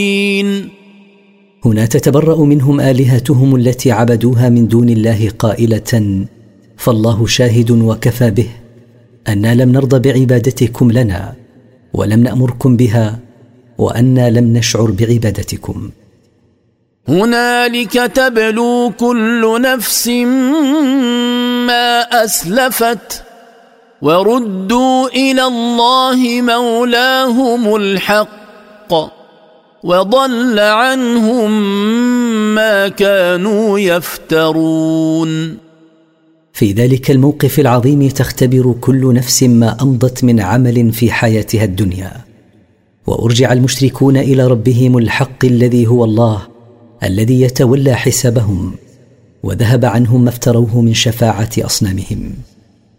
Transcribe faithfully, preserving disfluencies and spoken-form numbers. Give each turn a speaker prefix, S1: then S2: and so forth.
S1: هنا تتبرأ منهم آلهتهم التي عبدوها من دون الله قائلة: فالله شاهد وكفى به أنا لم نرضى بعبادتكم لنا ولم نأمركم بها وأنا لم نشعر بعبادتكم.
S2: هنالك تبلو كل نفس ما أسلفت وردوا إلى الله مولاهم الحق وضل عنهم ما كانوا يفترون.
S1: في ذلك الموقف العظيم تختبر كل نفس ما أمضت من عمل في حياتها الدنيا، وأرجع المشركون إلى ربهم الحق الذي هو الله الذي يتولى حسابهم، وذهب عنهم ما افتروه من شفاعة أصنامهم.